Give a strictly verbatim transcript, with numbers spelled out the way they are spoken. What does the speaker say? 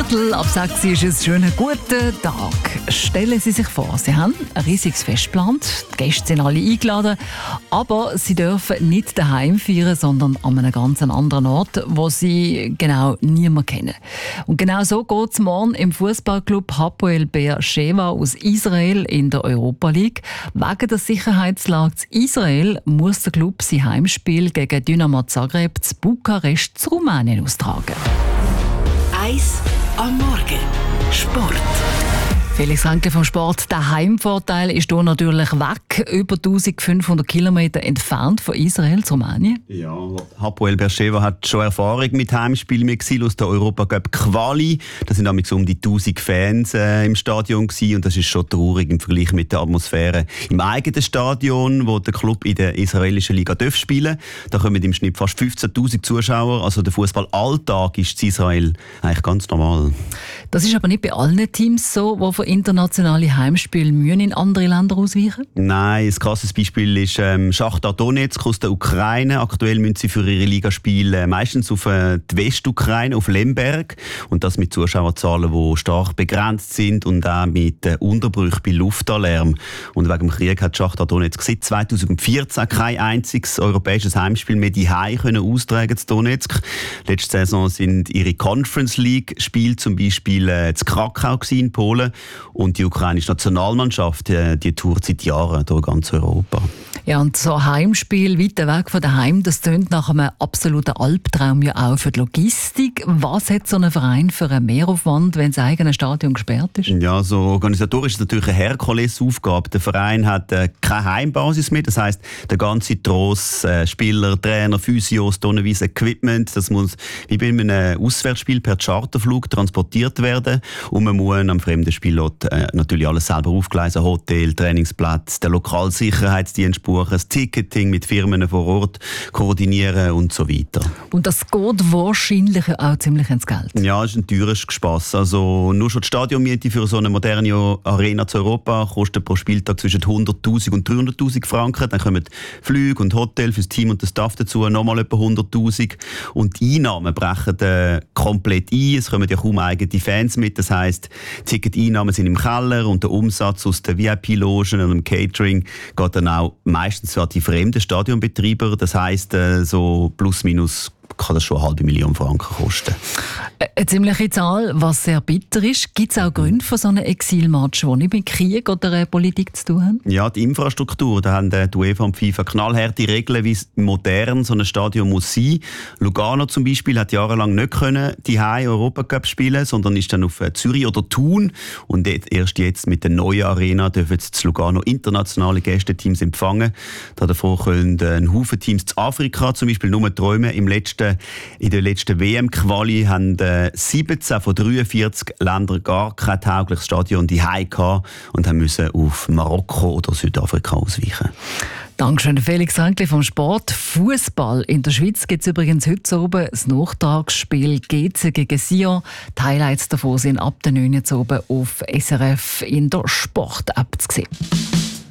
Viertel ab sechs ist es schon ein guter Tag. Stellen Sie sich vor, Sie haben ein riesiges Fest geplant, die Gäste sind alle eingeladen, aber Sie dürfen nicht daheim feiern, sondern an einem ganz anderen Ort, wo Sie genau niemand kennen. Und genau so geht es morgen im Fußballclub Hapoel Be'er Sheva aus Israel in der Europa League. Wegen der Sicherheitslage in Israel muss der Club sein Heimspiel gegen Dynamo Zagreb zu Bukarest zu Rumänien austragen. Eis am Morgen. Sport. Felix Renke vom Sport. Der Heimvorteil ist hier natürlich weg, über eintausendfünfhundert Kilometer entfernt von Israel zu Rumänien. Ja, Hapoel Be'er Sheva hat schon Erfahrung mit Heimspielen mit Exil aus der Europa Cup Quali. Da sind damals um die tausend Fans äh, im Stadion gewesen, und das ist schon traurig im Vergleich mit der Atmosphäre im eigenen Stadion, wo der Club in der israelischen Liga darf spielen. Da kommen im Schnitt fast fünfzehntausend Zuschauer. Also der Fußballalltag ist in Israel eigentlich ganz normal. Das ist aber nicht bei allen Teams so, die für internationale Heimspiele müssen in andere Länder ausweichen? Nein, ein krasses Beispiel ist ähm, Schachtar Donetsk aus der Ukraine. Aktuell müssen sie für ihre Ligaspiele meistens auf äh, die Westukraine, auf Lemberg. Und das mit Zuschauerzahlen, die stark begrenzt sind und auch mit äh, Unterbrüchen bei Luftalarm. Und wegen dem Krieg hat Schachtar Donetsk seit zweitausendvierzehn kein einziges europäisches Heimspiel mehr daheim können austragen zu Donetsk. Letzte Saison sind ihre Conference League Spiele zum Beispiel äh, zu Krakau in Polen. Und die ukrainische Nationalmannschaft, die, die tourt seit Jahren durch ganz Europa. Ja, und so ein Heimspiel weiter weg von daheim, das tönt nach einem absoluten Albtraum ja auch für die Logistik. Was hat so ein Verein für einen Mehraufwand, wenn das eigene Stadion gesperrt ist? Ja, so organisatorisch ist es natürlich eine Herkulesaufgabe. Der Verein hat äh, keine Heimbasis mehr, das heisst, der ganze Tross, äh, Spieler, Trainer, Physios, tonnenweise Equipment, das muss wie bei einem Auswärtsspiel per Charterflug transportiert werden, und man muss am fremden Spielort äh, natürlich alles selber aufgleisen, Hotel, Trainingsplatz, der Lokalsicherheitsdienst buchen, das Ticketing mit Firmen vor Ort koordinieren und so weiter. Und das geht wahrscheinlich auch ziemlich ins Geld. Ja, es ist ein teures Gespass. Also nur schon die Stadionmiete für so eine moderne Arena zu Europa kostet pro Spieltag zwischen hunderttausend und dreihunderttausend Franken. Dann kommen Flüge und Hotel für das Team und den Staff dazu, nochmal etwa hunderttausend. Und die Einnahmen brechen äh, komplett ein. Es kommen ja kaum eigene Fans mit. Das heisst, Ticket-Einnahmen sind im Keller und der Umsatz aus den V I P-Logen und dem Catering geht dann auch meistens an die fremden Stadionbetreiber. Das heisst, äh, so plus minus kann das schon eine halbe Million Franken kosten. Eine ziemliche Zahl, was sehr bitter ist. Gibt es auch Gründe für so einen Exilmatch, die nicht mit Krieg oder Politik zu tun haben? Ja, die Infrastruktur. Da haben die UEFA und FIFA knallharte Regeln, wie modern so ein Stadion muss sein. Lugano zum Beispiel hat jahrelang nicht können die Europacup spielen, sondern ist dann auf Zürich oder Thun. Und erst jetzt mit der neuen Arena dürfen jetzt Lugano internationale Gästeteams empfangen. Davor können ein Haufen Teams zu Afrika zum Beispiel nur träumen. Im letzten In der letzten W M-Quali haben siebzehn von dreiundvierzig Ländern gar kein taugliches Stadion daheim gehabt und haben müssen auf Marokko oder Südafrika ausweichen. Dankeschön, Felix Renke vom Sport. Fußball in der Schweiz gibt es übrigens heute oben das Nachtragsspiel G C gegen Sion. Die Highlights davon sind ab der neun Uhr oben auf S R F in der Sport-App zu sehen.